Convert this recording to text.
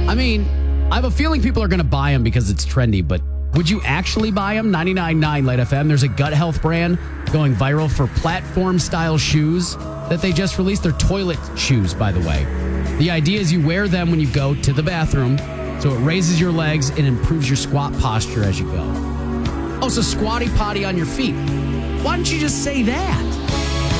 I mean, I have a feeling people are going to buy them because it's trendy, but would you actually buy them? 99.9 Light FM. There's a gut health brand going viral for platform-style shoes that they just released. They're toilet shoes, by the way. The idea is you wear them when you go to the bathroom, so it raises your legs and improves your squat posture as you go. Oh, so squatty potty on your feet. Why don't you just say that?